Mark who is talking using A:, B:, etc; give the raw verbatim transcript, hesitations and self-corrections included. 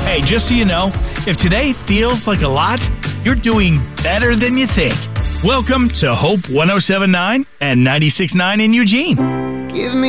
A: Hey, just so you know, if today feels like a lot, you're doing better than you think. Welcome to Hope one oh seven point nine and ninety-six point nine in Eugene.
B: Give me